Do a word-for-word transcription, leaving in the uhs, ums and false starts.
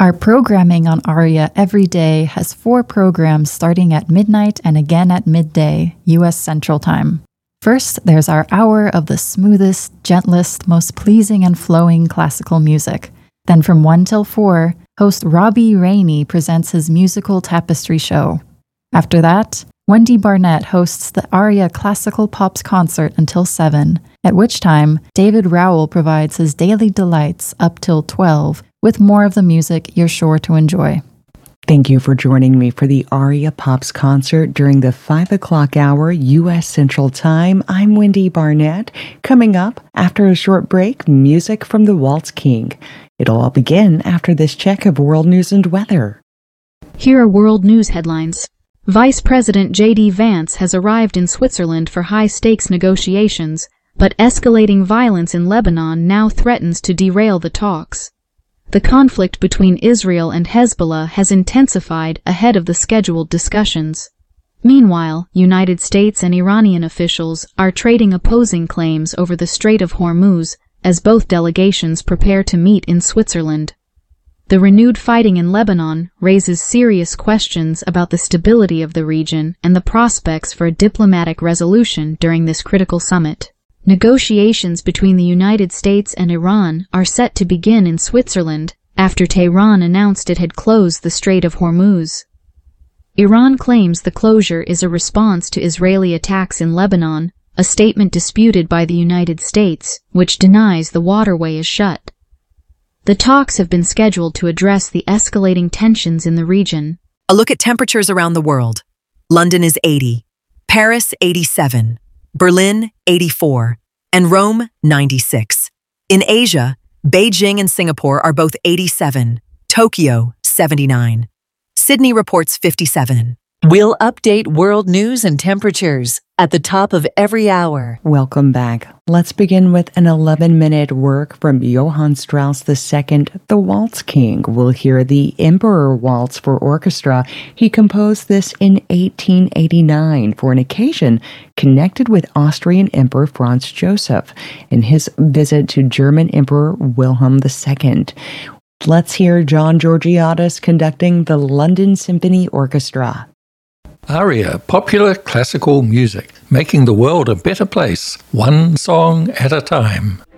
Our programming on ARIA every day has four programs starting at midnight and again at midday, U S Central Time. First, there's our hour of the smoothest, gentlest, most pleasing and flowing classical music. Then from one till four, host Robbie Rainey presents his musical tapestry show. After that, Wendy Barnett hosts the ARIA Classical Pops concert until seven, at which time David Rowell provides his daily delights up till twelve, with more of the music you're sure to enjoy. Thank you for joining me for the ARIA Pops concert during the five o'clock hour U S Central Time. I'm Wendy Barnett. Coming up, after a short break, music from the Waltz King. It'll all begin after this check of world news and weather. Here are world news headlines. Vice President J D Vance has arrived in Switzerland for high-stakes negotiations, but escalating violence in Lebanon now threatens to derail the talks. The conflict between Israel and Hezbollah has intensified ahead of the scheduled discussions. Meanwhile, United States and Iranian officials are trading opposing claims over the Strait of Hormuz as both delegations prepare to meet in Switzerland. The renewed fighting in Lebanon raises serious questions about the stability of the region and the prospects for a diplomatic resolution during this critical summit. Negotiations between the United States and Iran are set to begin in Switzerland after Tehran announced it had closed the Strait of Hormuz. Iran claims the closure is a response to Israeli attacks in Lebanon, a statement disputed by the United States, which denies the waterway is shut. The talks have been scheduled to address the escalating tensions in the region. A look at temperatures around the world. London is eighty, Paris eighty-seven, Berlin eighty-four, and Rome ninety-six. In Asia, Beijing and Singapore are both eighty-seven, Tokyo seventy-nine. Sydney reports fifty-seven. We'll update world news and temperatures at the top of every hour. Welcome back. Let's begin with an eleven-minute work from Johann Strauss the Second, The Waltz King. We'll hear the Emperor Waltz for orchestra. He composed this in eighteen eighty-nine for an occasion connected with Austrian Emperor Franz Joseph and his visit to German Emperor Wilhelm the Second. Let's hear John Georgiadis conducting the London Symphony Orchestra. ARIA, popular classical music, making the world a better place, one song at a time.